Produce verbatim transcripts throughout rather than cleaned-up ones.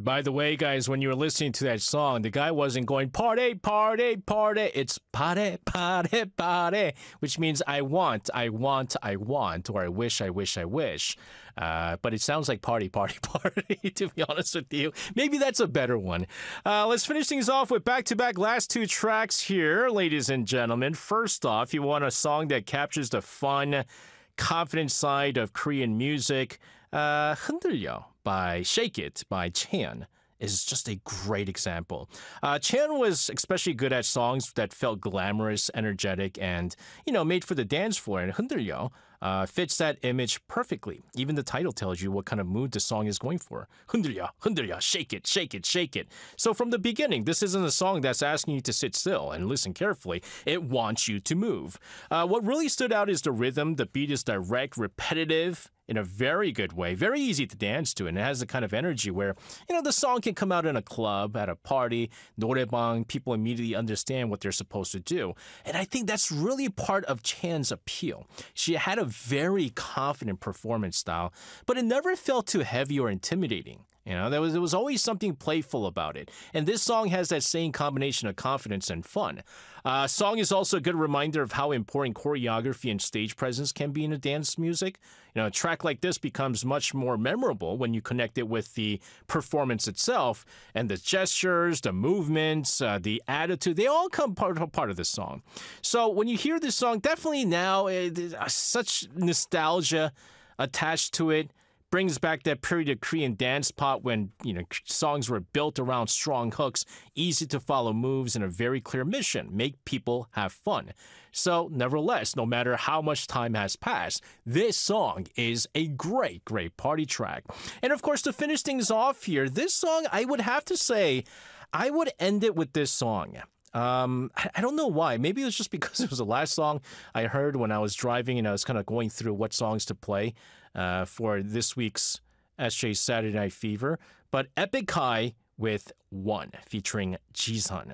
By the way, guys, when you were listening to that song, the guy wasn't going party, party, party. It's party, party, party, which means I want, I want, I want, or I wish, I wish, I wish. Uh, but it sounds like party, party, party, to be honest with you. Maybe that's a better one. Uh, let's finish things off with back-to-back last two tracks here, ladies and gentlemen. First off, you want a song that captures the fun, confident side of Korean music. Uh, 흔들려 by Shake It by Chan is just a great example. Uh, Chan was especially good at songs that felt glamorous, energetic, and, you know, made for the dance floor. And 흔들려 uh, fits that image perfectly. Even the title tells you what kind of mood the song is going for. 흔들려, 흔들려, shake it, shake it, shake it. So from the beginning, this isn't a song that's asking you to sit still and listen carefully. It wants you to move. Uh, what really stood out is the rhythm. The beat is direct, repetitive, in a very good way, very easy to dance to, and it has the kind of energy where, you know, the song can come out in a club, at a party, 노래방, people immediately understand what they're supposed to do. And I think that's really part of Chan's appeal. She had a very confident performance style, but it never felt too heavy or intimidating. You know, there was, there was always something playful about it. And this song has that same combination of confidence and fun. Uh, song is also a good reminder of how important choreography and stage presence can be in a dance music. You know, a track like this becomes much more memorable when you connect it with the performance itself, and the gestures, the movements, uh, the attitude, they all come part, part of the song. So when you hear this song, definitely now, uh, such nostalgia attached to it. Brings back that period of Korean dance pop when, you know, songs were built around strong hooks, easy to follow moves, and a very clear mission: make people have fun. So, nevertheless, no matter how much time has passed, this song is a great, great party track. And of course, to finish things off here, this song, I would have to say, I would end it with this song. Um, I don't know why. Maybe it was just because it was the last song I heard when I was driving and I was kind of going through what songs to play uh, for this week's S J Saturday Night Fever. But Epic High with One featuring Jisun.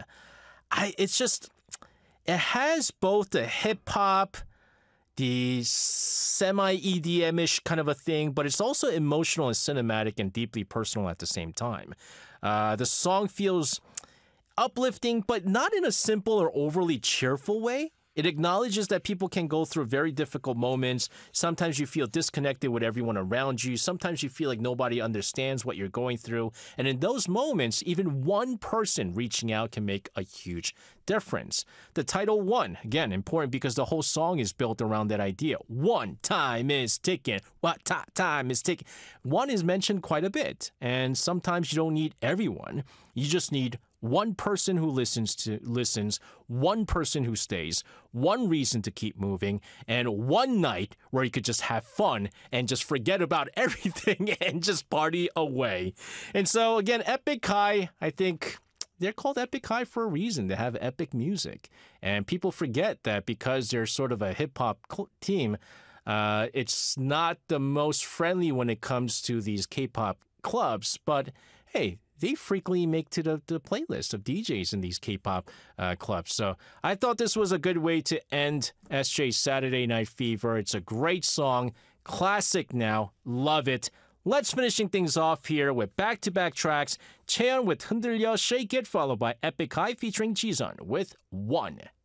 I it's just it has both the hip hop, the semi-E D M-ish kind of a thing, but it's also emotional and cinematic and deeply personal at the same time. Uh, the song feels uplifting, but not in a simple or overly cheerful way. It acknowledges that people can go through very difficult moments. Sometimes you feel disconnected with everyone around you. Sometimes you feel like nobody understands what you're going through. And in those moments, even one person reaching out can make a huge difference. The title One, again, important because the whole song is built around that idea. One, time is ticking. What ta- time is ticking? One is mentioned quite a bit. And sometimes you don't need everyone. You just need one person who listens to listens, one person who stays, one reason to keep moving, and one night where you could just have fun and just forget about everything and just party away. And so again, Epic High, I think they're called Epic High for a reason. They have epic music. And people forget that because they're sort of a hip-hop team, uh, it's not the most friendly when it comes to these K-pop clubs. But hey, they frequently make to the, the playlist of D Js in these K-pop uh, clubs. So I thought this was a good way to end S J's Saturday Night Fever. It's a great song, classic now, love it. Let's finishing things off here with back-to-back tracks. Cheon with 흔들려, Shake It, followed by Epic High featuring Jisun with One.